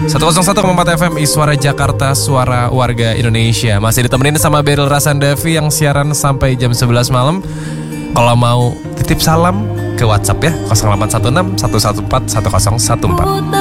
101,4 FM Suara Jakarta, suara warga Indonesia. Masih ditemenin sama Beryl Rasandavi yang siaran sampai jam 11 malam. Kalau mau titip salam ke WhatsApp ya 0816 114 1014.